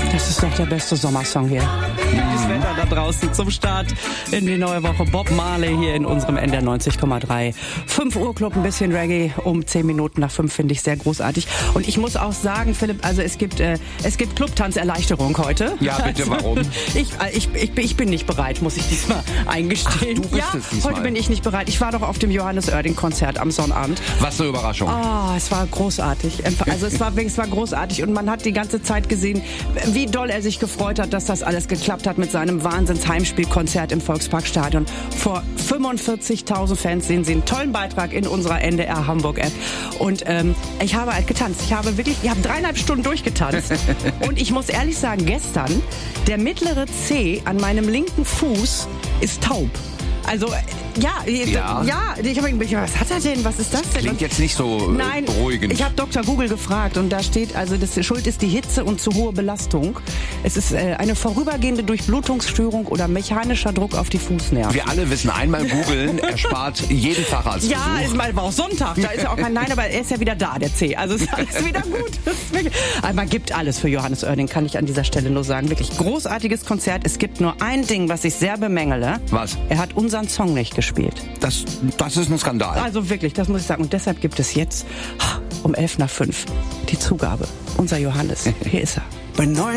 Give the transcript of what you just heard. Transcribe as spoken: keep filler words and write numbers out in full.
Das ist doch der beste Sommersong hier. Das Wetter da draußen zum Start in die neue Woche. Bob Marley hier in unserem N D R neunzig Komma drei. fünf Uhr Club, ein bisschen Reggae um zehn Minuten nach fünf, finde ich sehr großartig. Und ich muss auch sagen, Philipp, also es gibt äh, es gibt Clubtanzerleichterung heute. Ja, bitte, also, warum? Ich, ich, ich, ich bin nicht bereit, muss ich diesmal eingestehen. Ach, du bist ja, es diesmal. Heute bin ich nicht bereit. Ich war doch auf dem Johannes Oerding-Konzert am Sonnabend. Was eine Überraschung. Oh, es war großartig. Also es war, es war großartig und man hat die ganze Zeit gesehen, wie doll er sich gefreut hat, dass das alles geklappt hat mit seinem Wahnsinns-Heimspielkonzert im Volksparkstadion. Vor fünfundvierzigtausend Fans sehen Sie einen tollen Beitrag in unserer N D R Hamburg-App. Und ähm, ich habe halt getanzt. Ich habe wirklich, ich habe dreieinhalb Stunden durchgetanzt. Und ich muss ehrlich sagen, gestern, der mittlere Zeh an meinem linken Fuß ist taub. Also, ja, Ja. ja, ich habe gedacht, was hat er denn, was ist das denn? Klingt jetzt nicht so äh, Nein, beruhigend. ich habe Doktor Google gefragt und da steht, also das Schuld ist die Hitze und zu hohe Belastung. Es ist äh, eine vorübergehende Durchblutungsstörung oder mechanischer Druck auf die Fußnerven. Wir alle wissen, einmal googeln erspart jeden Facharztbesuch. Ja, ist mal war auch Sonntag, da ist ja auch kein Nein, aber er ist ja wieder da, der C. Also ist alles wieder gut. Das ist wirklich, also man gibt alles für Johannes Oerding, kann ich an dieser Stelle nur sagen. Wirklich großartiges Konzert. Es gibt nur ein Ding, was ich sehr bemängele. Was? Er hat unseren Song nicht gespielt. Das, das ist ein Skandal. Also wirklich, das muss ich sagen. Und deshalb gibt es jetzt um elf nach fünf die Zugabe. Unser Johannes. Hier ist er. Bei neuen